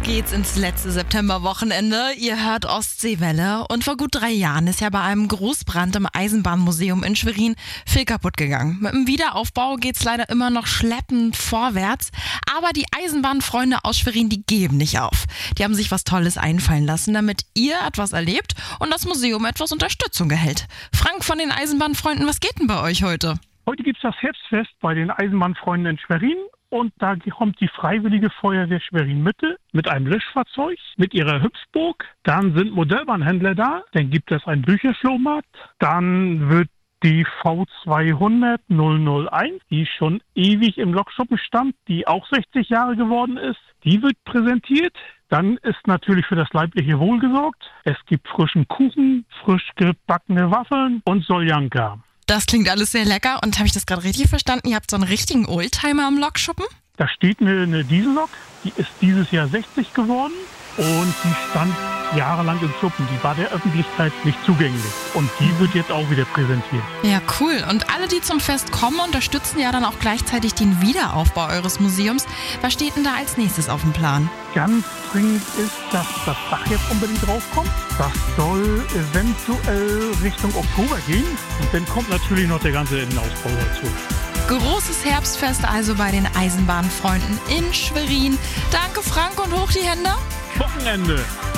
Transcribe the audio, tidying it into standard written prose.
geht's ins letzte Septemberwochenende. Ihr hört Ostseewelle und vor gut 3 Jahren ist ja bei einem Großbrand im Eisenbahnmuseum in Schwerin viel kaputt gegangen. Mit dem Wiederaufbau geht's leider immer noch schleppend vorwärts, aber die Eisenbahnfreunde aus Schwerin, die geben nicht auf. Die haben sich was Tolles einfallen lassen, damit ihr etwas erlebt und das Museum etwas Unterstützung erhält. Frank von den Eisenbahnfreunden, was geht denn bei euch heute? Heute gibt es das Herbstfest bei den Eisenbahnfreunden in Schwerin und da kommt die Freiwillige Feuerwehr Schwerin-Mitte mit einem Löschfahrzeug, mit ihrer Hüpfburg. Dann sind Modellbahnhändler da, dann gibt es einen Bücherflohmarkt, dann wird die V200 001, die schon ewig im Lokschuppen stand, die auch 60 Jahre geworden ist, die wird präsentiert. Dann ist natürlich für das leibliche Wohl gesorgt. Es gibt frischen Kuchen, frisch gebackene Waffeln und Soljanka. Das klingt alles sehr lecker und habe ich das gerade richtig verstanden? Ihr habt so einen richtigen Oldtimer am Lokschuppen? Da steht eine Diesellok, die ist dieses Jahr 60 geworden und die stand jahrelang im Schuppen. Die war der Öffentlichkeit nicht zugänglich und die wird jetzt auch wieder präsentiert. Ja, cool. Und alle, die zum Fest kommen, unterstützen ja dann auch gleichzeitig den Wiederaufbau eures Museums. Was steht denn da als nächstes auf dem Plan? Ganz dringend ist, dass das Dach jetzt unbedingt draufkommt. Das soll eventuell Richtung Oktober gehen und dann kommt natürlich noch der ganze Innenausbau dazu. Großes Herbstfest also bei den Eisenbahnfreunden in Schwerin. Danke Frank und hoch die Hände. Wochenende.